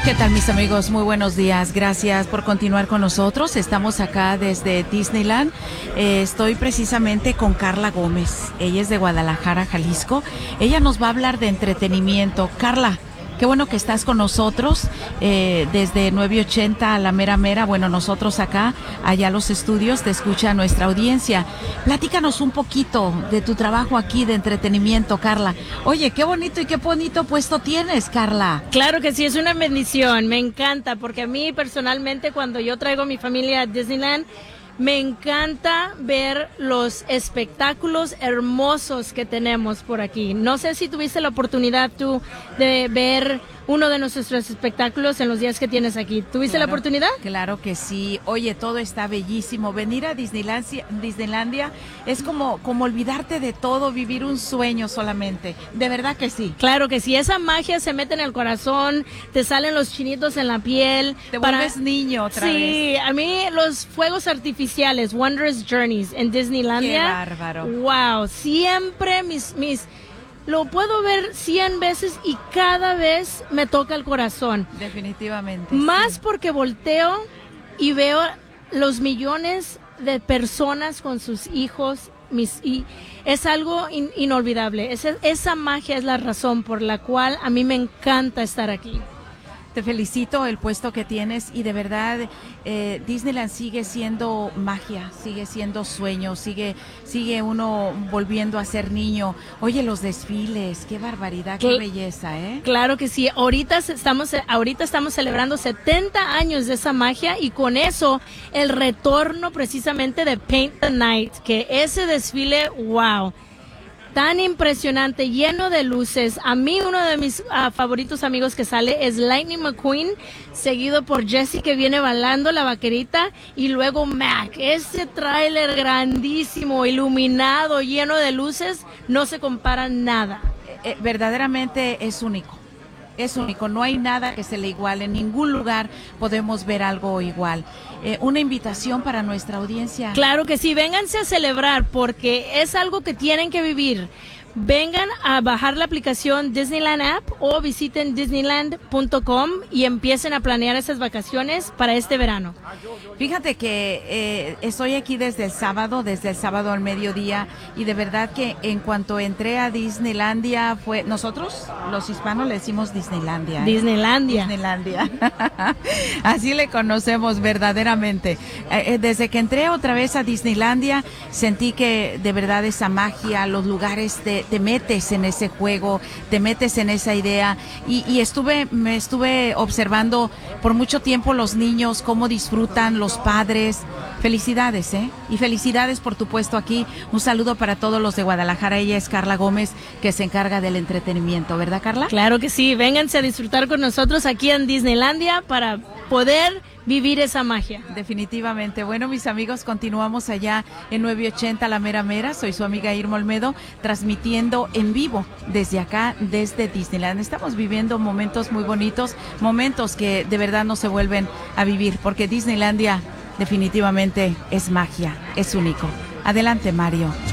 ¿Qué tal, mis amigos? Muy buenos días. Gracias por continuar con nosotros. Estamos acá desde Disneyland. Estoy precisamente con Carla Gómez. Ella es de Guadalajara, Jalisco. Ella nos va a hablar de entretenimiento. Carla, qué bueno que estás con nosotros desde 980 a la mera mera. Bueno, nosotros acá, allá los estudios, te escucha nuestra audiencia. Platícanos un poquito de tu trabajo aquí de entretenimiento, Carla. Oye, qué bonito y qué bonito puesto tienes, Carla. Claro que sí, es una bendición. Me encanta porque a mí personalmente cuando yo traigo a mi familia a Disneyland, me encanta ver los espectáculos hermosos que tenemos por aquí. No sé si tuviste la oportunidad tú de ver uno de nuestros espectáculos en los días que tienes aquí. ¿Tuviste la oportunidad? Claro que sí. Oye, todo está bellísimo. Venir a Disneylandia es como olvidarte de todo, vivir un sueño solamente. De verdad que sí. Claro que sí. Esa magia se mete en el corazón, te salen los chinitos en la piel. Te vuelves niño otra vez. Sí, a mí los fuegos artificiales, Wondrous Journeys en Disneylandia. Qué bárbaro. Wow, siempre lo puedo ver 100 veces y cada vez me toca el corazón. Definitivamente. Más sí. porque volteo y veo los millones de personas con sus hijos y es algo inolvidable. Esa magia es la razón por la cual a mí me encanta estar aquí. Te felicito el puesto que tienes y de verdad Disneyland sigue siendo magia, sigue siendo sueño, sigue uno volviendo a ser niño. Oye, los desfiles, qué barbaridad, qué belleza, ¿eh? Claro que sí, ahorita estamos celebrando 70 años de esa magia y con eso el retorno precisamente de Paint the Night, que ese desfile, wow, tan impresionante, lleno de luces. A mí uno de mis favoritos amigos que sale es Lightning McQueen, seguido por Jessie que viene bailando la vaquerita y luego Mac. Ese tráiler grandísimo, iluminado, lleno de luces, no se compara nada. Verdaderamente es único. Es único, no hay nada que se le iguale, en ningún lugar podemos ver algo igual. Una invitación para nuestra audiencia. Claro que sí, vénganse a celebrar porque es algo que tienen que vivir. Vengan a bajar la aplicación Disneyland App o visiten disneyland.com y empiecen a planear esas vacaciones para este verano. Fíjate que estoy aquí desde el sábado al mediodía y de verdad que en cuanto entré a Disneylandia nosotros los hispanos le decimos Disneylandia. Disneylandia. Así le conocemos verdaderamente. Desde que entré otra vez a Disneylandia sentí que de verdad esa magia, los lugares te metes en ese juego, te metes en esa idea y me estuve observando por mucho tiempo los niños, cómo disfrutan, los padres. Felicidades, y felicidades por tu puesto aquí. Un saludo para todos los de Guadalajara. Ella es Carla Gómez, que se encarga del entretenimiento, ¿verdad, Carla? Claro que sí, vénganse a disfrutar con nosotros aquí en Disneylandia para poder vivir esa magia. Definitivamente. Bueno, mis amigos, continuamos allá en 980 La Mera Mera. Soy su amiga Irma Olmedo, transmitiendo en vivo desde acá, desde Disneyland. Estamos viviendo momentos muy bonitos, momentos que de verdad no se vuelven a vivir, porque Disneylandia definitivamente es magia, es único. Adelante, Mario.